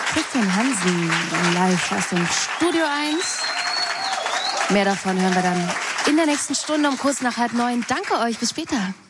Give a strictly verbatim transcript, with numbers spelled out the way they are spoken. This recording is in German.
Christian Hansen live aus dem Studio eins. Mehr davon hören wir dann in der nächsten Stunde um kurz nach halb neun. Danke euch, bis später.